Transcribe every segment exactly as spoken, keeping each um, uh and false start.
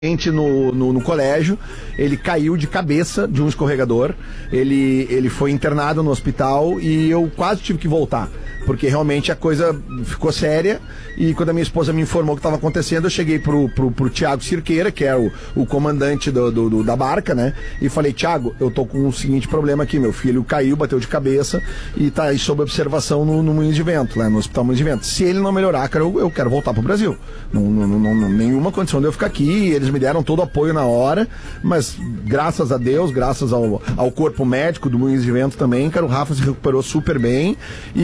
No, no, no colégio, ele caiu de cabeça de um escorregador, ele, ele foi internado no hospital e eu quase tive que voltar, porque realmente a coisa ficou séria. E quando a minha esposa me informou o que estava acontecendo, eu cheguei pro, pro, pro Thiago Cirqueira, que é o, o comandante do, do, do, da barca, né? E falei: Thiago, eu tô com o seguinte problema aqui, meu filho caiu, bateu de cabeça e tá aí sob observação no, no Moinhos de Vento, né? No Hospital Moinhos de Vento. Se ele não melhorar, cara, eu, eu quero voltar pro Brasil. Não, não, não, não, nenhuma condição de eu ficar aqui. Eles me deram todo o apoio na hora, mas graças a Deus, graças ao, ao corpo médico do Moinhos de Vento também, cara, o Rafa se recuperou super bem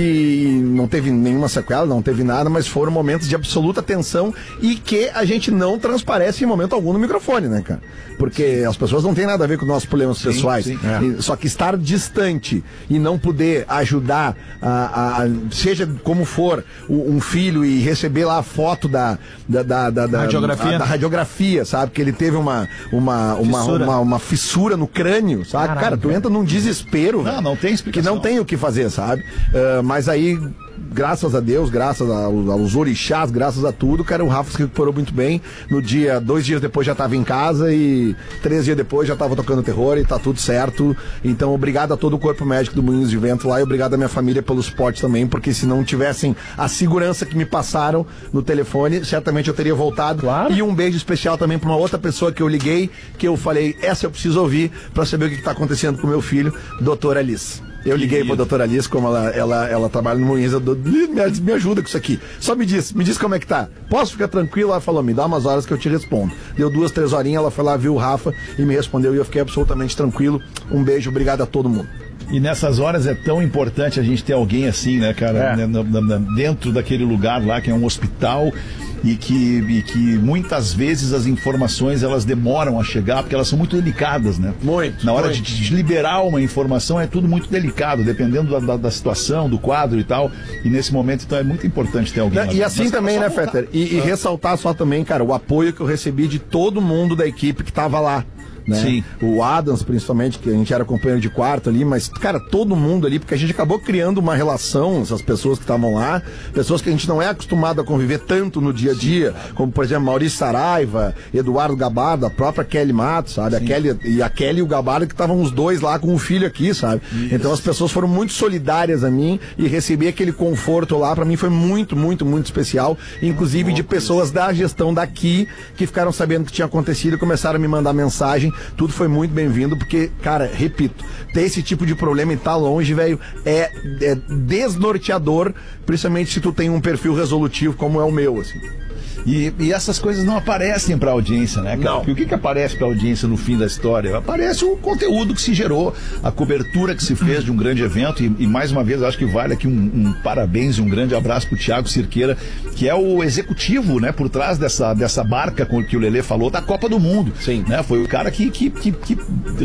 e não teve nenhuma sequela, não teve nada, mas foram momentos de absoluta tensão e que a gente não transparece em momento algum no microfone, né, cara? Porque as pessoas não têm nada a ver com nossos problemas sim, pessoais. Sim, é. Só que estar distante e não poder ajudar, a, a, seja como for, um filho e receber lá a foto da, da, da, da, da, radiografia. A, da radiografia, sabe? Que ele teve uma, uma, uma, fissura. Uma, uma fissura no crânio, sabe? Caralho, cara, tu entra num desespero. Não, não tem explicação. Que não tem o que fazer, sabe? Uh, mas aí, graças a Deus, graças aos, aos orixás, graças a tudo, cara, o Rafa se recuperou muito bem. No dia, dois dias depois já estava em casa e três dias depois já estava tocando terror e tá tudo certo. Então, obrigado a todo o corpo médico do Moinhos de Vento lá e obrigado à minha família pelo suporte também, porque se não tivessem a segurança que me passaram no telefone, certamente eu teria voltado. Claro. E um beijo especial também para uma outra pessoa que eu liguei, que eu falei, essa eu preciso ouvir para saber o que está acontecendo com o meu filho, doutora Alice. Eu liguei pra doutora Alice, como ela, ela, ela trabalha no Moinhos, eu dou, me, me ajuda com isso aqui. Só me diz, me diz como é que tá. Posso ficar tranquilo? Ela falou, me dá umas horas que eu te respondo. Deu duas, três horinhas, ela foi lá, viu o Rafa e me respondeu e eu fiquei absolutamente tranquilo. Um beijo, obrigado a todo mundo. E nessas horas é tão importante a gente ter alguém assim, né, cara? É. Dentro daquele lugar lá que é um hospital e que, e que muitas vezes as informações elas demoram a chegar porque elas são muito delicadas, né? Muito. Na hora muito. De, de liberar uma informação é tudo muito delicado, dependendo da, da, da situação, do quadro e tal. E nesse momento, então, é muito importante ter alguém. Não, e assim também, né, Fetter? E, e ressaltar só também, cara, o apoio que eu recebi de todo mundo da equipe que tava lá. Né? Sim. O Adams, principalmente, que a gente era companheiro de quarto ali, mas, cara, todo mundo ali, porque a gente acabou criando uma relação, essas pessoas que estavam lá, pessoas que a gente não é acostumado a conviver tanto no dia a dia, como, por exemplo, Maurício Saraiva, Eduardo Gabardo, a própria Kelly Matos, sabe? A Kelly, e a Kelly e o Gabardo que estavam os dois lá com o filho aqui, sabe? Isso. Então as pessoas foram muito solidárias a mim e receber aquele conforto lá, pra mim foi muito, muito, muito especial, inclusive de pessoas da gestão daqui que ficaram sabendo o que tinha acontecido e começaram a me mandar mensagem. Tudo foi muito bem-vindo, porque, cara, repito, ter esse tipo de problema e estar tá longe, velho, é, é desnorteador, principalmente se tu tem um perfil resolutivo como é o meu, assim. E, e essas coisas não aparecem pra audiência, né, cara? Porque o que que aparece pra audiência no fim da história? Aparece o conteúdo que se gerou, a cobertura que se fez de um grande evento e, e mais uma vez, eu acho que vale aqui um, um parabéns e um grande abraço pro Thiago Cirqueira, que é o executivo, né, por trás dessa, dessa barca com que o Lelê falou, da Copa do Mundo. Sim. Né? Foi o cara que, que, que, que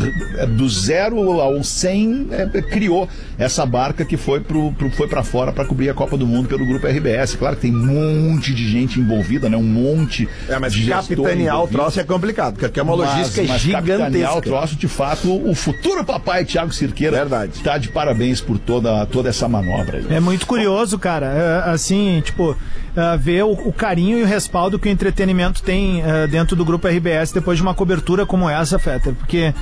do zero ao cem é, criou essa barca que foi, pro, pro, foi pra fora pra cobrir a Copa do Mundo pelo Grupo R B S. Claro que tem um monte de gente envolvida, né? Um monte é, mas de capitanear o troço é complicado, porque aqui é uma mas, logística mas gigantesca. Capitanear o troço, de fato, o futuro papai Thiago Cirqueira Verdade. Tá de parabéns por toda, toda essa manobra aí. É muito curioso, cara, é, assim, tipo, é, ver o, o carinho e o respaldo que o entretenimento tem é, dentro do Grupo R B S depois de uma cobertura como essa, Fetter, porque é,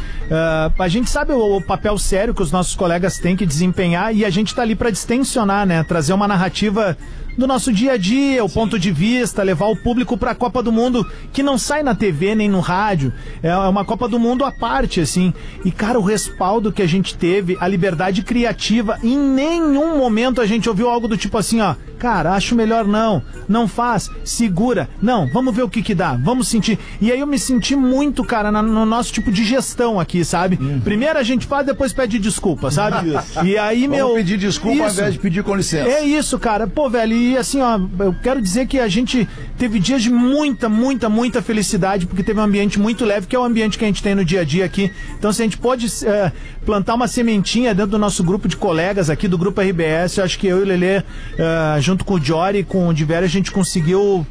a gente sabe o, o papel sério que os nossos colegas têm que desempenhar e a gente tá ali pra distensionar, né, trazer uma narrativa do nosso dia a dia, o Sim. ponto de vista, levar o público pra Copa do Mundo, que não sai na T V nem no rádio, é uma Copa do Mundo à parte, assim, e cara, o respaldo que a gente teve, a liberdade criativa, em nenhum momento a gente ouviu algo do tipo assim, ó, cara, acho melhor não, não faz, segura, não, vamos ver o que que dá, vamos sentir, e aí eu me senti muito, cara, na, no nosso tipo de gestão aqui, sabe? Uhum. Primeiro a gente faz, depois pede desculpa, sabe? E aí, vamos meu... pedir desculpa isso, ao invés de pedir com licença. É isso, cara, pô, velho, e assim, ó, eu quero dizer que a gente teve dias de muita, muita, muita felicidade, porque teve um ambiente muito leve, que é o ambiente que a gente tem no dia a dia aqui. Então, se a gente pode é, plantar uma sementinha dentro do nosso grupo de colegas aqui, do Grupo R B S, eu acho que eu e o Lelê, é, junto com o Jory, com o Divério, a gente conseguiu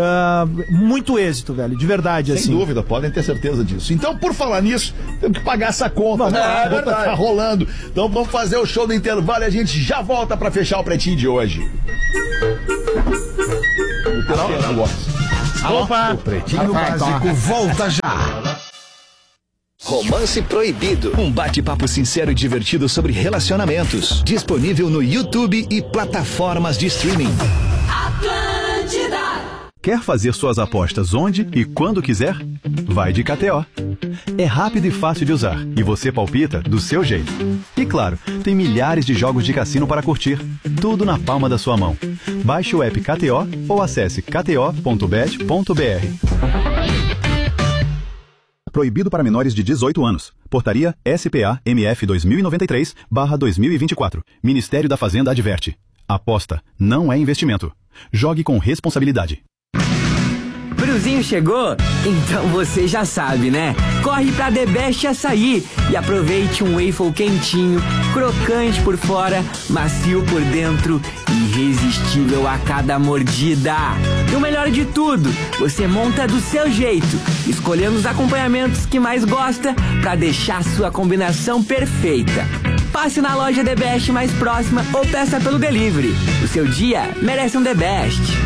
é, muito êxito, velho, de verdade. Sem assim. dúvida, podem ter certeza disso. Então, por falar nisso, temos que pagar essa conta, né? A conta tá rolando. Então, vamos fazer o show do intervalo e a gente já volta pra fechar o Pretinho de hoje. O Opa! O Pretinho Básico volta já. Romance Proibido. Um bate-papo sincero e divertido sobre relacionamentos. Disponível no YouTube e plataformas de streaming. Atlântida. Quer fazer suas apostas onde e quando quiser? Vai de K T O. É rápido e fácil de usar e você palpita do seu jeito. E claro, tem milhares de jogos de cassino para curtir. Tudo na palma da sua mão. Baixe o app K T O ou acesse k t o ponto bet ponto b r. Proibido para menores de dezoito anos. Portaria S P A M F dois mil e noventa e três barra dois mil e vinte e quatro. Ministério da Fazenda adverte. Aposta não é investimento. Jogue com responsabilidade. Friozinho chegou? Então você já sabe, né? Corre pra The Best Açaí e aproveite um waffle quentinho, crocante por fora, macio por dentro, irresistível a cada mordida. E o melhor de tudo, você monta do seu jeito, escolhendo os acompanhamentos que mais gosta pra deixar sua combinação perfeita. Passe na loja The Best mais próxima ou peça pelo delivery. O seu dia merece um The Best.